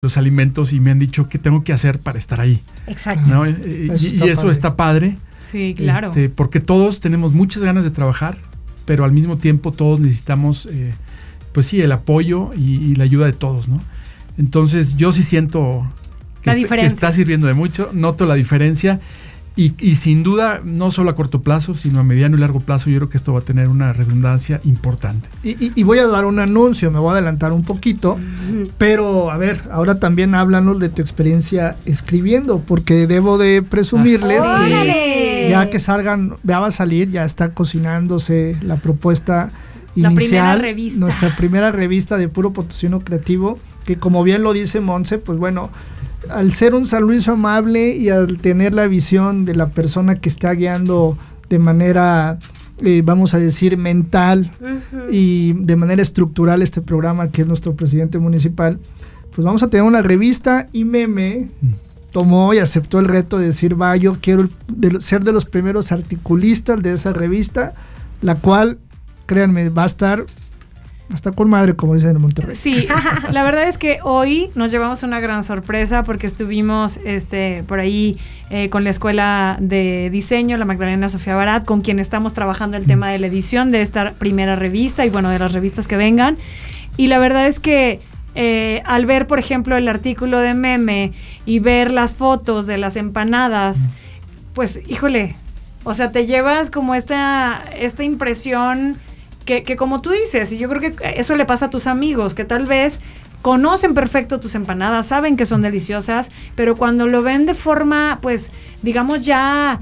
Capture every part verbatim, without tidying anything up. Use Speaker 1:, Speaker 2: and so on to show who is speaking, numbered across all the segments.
Speaker 1: los alimentos y me han dicho qué tengo que hacer para estar ahí.
Speaker 2: Exacto.
Speaker 1: ¿No? Y eso, y, y eso
Speaker 3: padre.
Speaker 1: está padre.
Speaker 2: Sí, claro.
Speaker 1: Este, porque todos tenemos muchas ganas de trabajar, pero al mismo tiempo todos necesitamos, eh, pues sí, el apoyo y, y la ayuda de todos, ¿no? Entonces yo sí siento que,
Speaker 2: la
Speaker 1: est-
Speaker 2: diferencia.
Speaker 1: que está sirviendo de mucho, noto la diferencia. Y, y sin duda, no solo a corto plazo, sino a mediano y largo plazo, yo creo que esto va a tener una redundancia importante.
Speaker 3: Y, y, y voy a dar un anuncio, me voy a adelantar un poquito, pero a ver, ahora también háblanos de tu experiencia escribiendo, porque debo de presumirles
Speaker 2: Ah,
Speaker 3: que
Speaker 2: ¡órale!
Speaker 3: ya que salgan, ya va a salir, ya está cocinándose la propuesta
Speaker 2: La
Speaker 3: inicial,
Speaker 2: primera revista.
Speaker 3: nuestra primera revista de Puro Potosino Creativo, que como bien lo dice Monse, pues bueno, al ser un San Luis amable y al tener la visión de la persona que está guiando de manera, eh, vamos a decir, mental
Speaker 2: Uh-huh.
Speaker 3: y de manera estructural este programa, que es nuestro presidente municipal, pues vamos a tener una revista y Meme tomó y aceptó el reto de decir, va, yo quiero de, ser de los primeros articulistas de esa revista, la cual, créanme, va a estar... Hasta con madre, como dicen en Monterrey.
Speaker 2: Sí, la verdad es que hoy nos llevamos una gran sorpresa porque estuvimos este, por ahí eh, con la Escuela de Diseño, la Magdalena Sofía Barat, con quien estamos trabajando el tema de la edición de esta primera revista y bueno, de las revistas que vengan. Y la verdad es que eh, al ver, por ejemplo, el artículo de Meme y ver las fotos de las empanadas, pues, híjole, o sea, te llevas como esta, esta impresión... Que, que como tú dices, y yo creo que eso le pasa a tus amigos, que tal vez conocen perfecto tus empanadas, saben que son deliciosas, pero cuando lo ven de forma, pues, digamos ya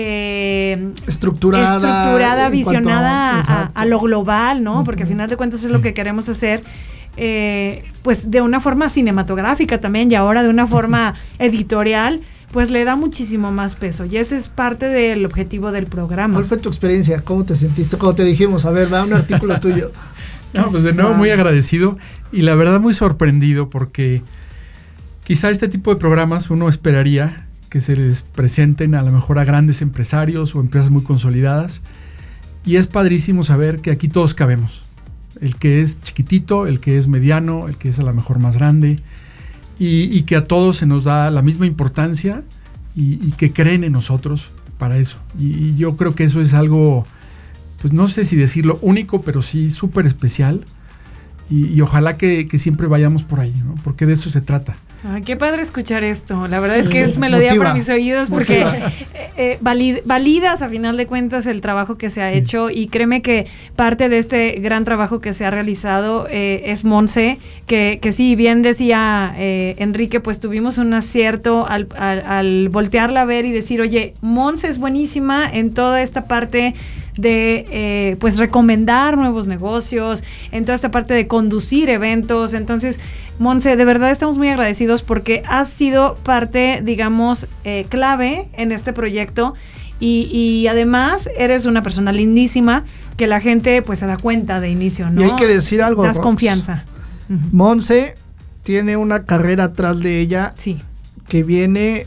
Speaker 2: eh,
Speaker 3: estructurada,
Speaker 2: estructurada
Speaker 3: en
Speaker 2: visionada
Speaker 3: cuanto a-
Speaker 2: a, a lo global, ¿no?
Speaker 3: Uh-huh.
Speaker 2: Porque al final de cuentas es
Speaker 1: Sí.
Speaker 2: lo que queremos hacer, eh, pues de una forma cinematográfica también y ahora de una forma editorial, pues le da muchísimo más peso y ese es parte del objetivo del programa.
Speaker 3: ¿Cuál fue tu experiencia? ¿Cómo te sentiste cuando te dijimos, a ver, va un artículo tuyo?
Speaker 1: No, pues de nuevo muy agradecido y la verdad muy sorprendido porque quizá este tipo de programas uno esperaría que se les presenten a lo mejor a grandes empresarios o empresas muy consolidadas y es padrísimo saber que aquí todos cabemos. El que es chiquitito, el que es mediano, el que es a lo mejor más grande y, y que a todos se nos da la misma importancia y, y que creen en nosotros para eso. Y, y yo creo que eso es algo, pues no sé si decirlo único, pero sí súper especial y, y ojalá que, que siempre vayamos por ahí, ¿no? Porque de eso se trata.
Speaker 2: Ay, qué padre escuchar esto. La verdad es
Speaker 3: Sí,
Speaker 2: que es melodía
Speaker 3: motiva,
Speaker 2: para mis oídos porque
Speaker 3: motiva.
Speaker 2: eh, eh, valid- validas a final de cuentas el trabajo que se ha
Speaker 1: Sí.
Speaker 2: hecho y créeme que parte de este gran trabajo que se ha realizado eh, es Monse, que, que sí, bien decía eh, Enrique, pues tuvimos un acierto al, al, al voltearla a ver y decir, oye, Monse es buenísima en toda esta parte de eh, pues recomendar nuevos negocios, en toda esta parte de conducir eventos. Entonces, Monse, de verdad estamos muy agradecidos porque has sido parte, digamos, eh, clave en este proyecto y, y además eres una persona lindísima que la gente pues se da cuenta de inicio, ¿no?
Speaker 3: Y hay que decir algo,
Speaker 2: Das
Speaker 3: Rox.
Speaker 2: confianza. Ujú.
Speaker 3: Monse tiene una carrera atrás de ella
Speaker 2: Sí.
Speaker 3: que viene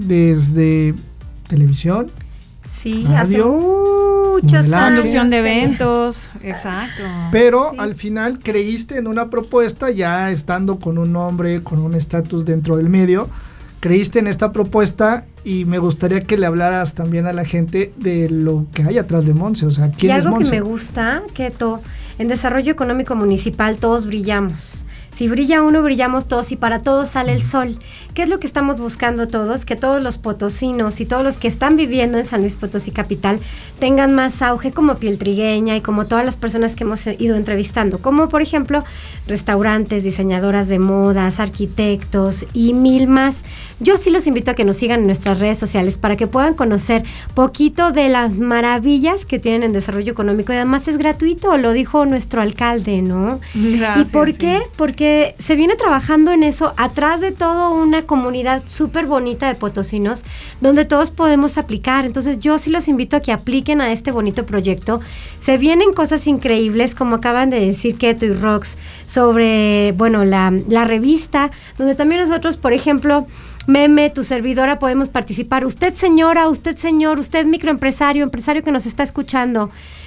Speaker 3: desde televisión,
Speaker 4: Sí,
Speaker 3: Radio,
Speaker 4: hace muchos
Speaker 3: modelaje.
Speaker 4: años.
Speaker 2: Conducción de
Speaker 4: tenía-
Speaker 2: eventos, exacto.
Speaker 3: pero
Speaker 4: Sí.
Speaker 3: al final creíste en una propuesta, ya estando con un nombre, con un estatus dentro del medio, creíste en esta propuesta y me gustaría que le hablaras también a la gente de lo que hay atrás de Monse, o sea,
Speaker 4: Y
Speaker 3: ¿quién es
Speaker 4: algo que
Speaker 3: Monse?
Speaker 4: me gusta, que to- en desarrollo económico municipal todos brillamos. Si brilla uno, brillamos todos y para todos sale el sol. ¿Qué es lo que estamos buscando todos? Que todos los potosinos y todos los que están viviendo en San Luis Potosí Capital tengan más auge como Piel Trigueña y como todas las personas que hemos ido entrevistando, como por ejemplo restaurantes, diseñadoras de modas, arquitectos y mil más. Yo sí los invito a que nos sigan en nuestras redes sociales para que puedan conocer poquito de las maravillas que tienen en desarrollo económico y además es gratuito, lo dijo nuestro alcalde, ¿no?
Speaker 2: Gracias,
Speaker 4: ¿Y por
Speaker 2: sí.
Speaker 4: qué? Porque se viene trabajando en eso atrás de todo una comunidad súper bonita de potosinos donde todos podemos aplicar. Entonces yo sí los invito a que apliquen a este bonito proyecto. Se vienen cosas increíbles como acaban de decir Keto y Rox sobre, bueno, la, la revista, donde también nosotros, por ejemplo, Meme, tu servidora, podemos participar. Usted señora, usted señor, usted microempresario, empresario que nos está escuchando.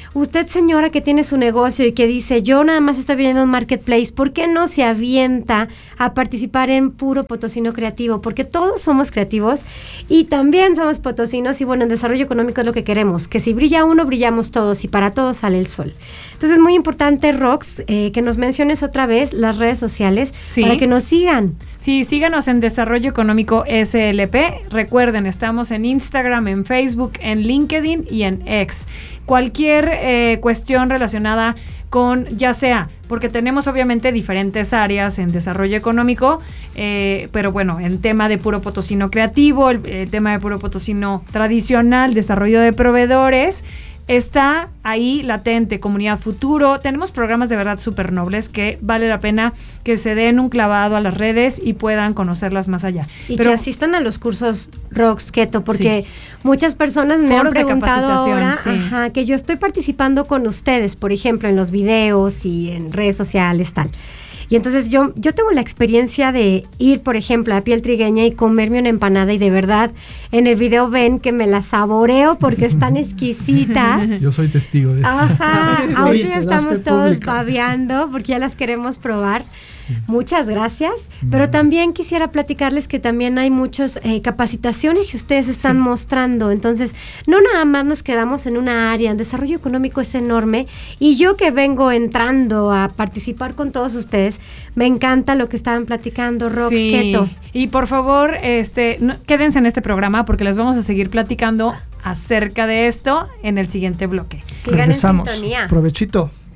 Speaker 4: Usted, señora, que tiene su negocio y que dice, yo nada más estoy viendo un marketplace, ¿por qué no se avienta a participar en Puro Potosino Creativo? Porque todos somos creativos y también somos potosinos y bueno, en desarrollo económico es lo que queremos, que si brilla uno, brillamos todos y para todos sale el sol. Entonces es muy importante, Rox, eh, que nos menciones otra vez las redes sociales
Speaker 2: sí.
Speaker 4: para que nos sigan.
Speaker 2: Sí, síganos en Desarrollo Económico S L P. Recuerden, estamos en Instagram, en Facebook, en LinkedIn y en X. Cualquier eh, cuestión relacionada con, ya sea, porque tenemos obviamente diferentes áreas en desarrollo económico, eh, pero bueno, el tema de Puro Potosino Creativo, el, el tema de Puro Potosino Tradicional, desarrollo de proveedores, está ahí latente, Comunidad Futuro. Tenemos programas de verdad súper nobles que vale la pena que se den un clavado a las redes y puedan conocerlas más allá.
Speaker 4: Y
Speaker 2: Pero,
Speaker 4: que asistan a los cursos Rox Keto, porque
Speaker 2: sí.
Speaker 4: muchas personas me
Speaker 2: Foros
Speaker 4: han preguntado
Speaker 2: de capacitación,
Speaker 4: ahora
Speaker 2: sí.
Speaker 4: ajá, que yo estoy participando con ustedes, por ejemplo, en los videos y en redes sociales, tal. Y entonces yo, yo tengo la experiencia de ir, por ejemplo, a Piel Trigueña y comerme una empanada y de verdad en el video ven que me la saboreo porque están exquisitas.
Speaker 1: Yo soy testigo de eso.
Speaker 4: Ajá,
Speaker 3: Sí,
Speaker 4: ahorita ya
Speaker 3: te
Speaker 4: estamos
Speaker 3: das fe
Speaker 4: todos
Speaker 3: pública.
Speaker 4: babeando porque ya las queremos probar. Muchas gracias, pero también quisiera platicarles que también hay muchas eh, capacitaciones que ustedes están
Speaker 2: Sí.
Speaker 4: mostrando, entonces no nada más nos quedamos en una área, el desarrollo económico es enorme y yo que vengo entrando a participar con todos ustedes, me encanta lo que estaban platicando, Rox
Speaker 2: sí.
Speaker 4: Keto.
Speaker 2: Y por favor, este, no, quédense en este programa porque les vamos a seguir platicando acerca de esto en el siguiente bloque.
Speaker 4: Sigan en
Speaker 3: Regresamos.
Speaker 4: sintonía.
Speaker 3: Provechito.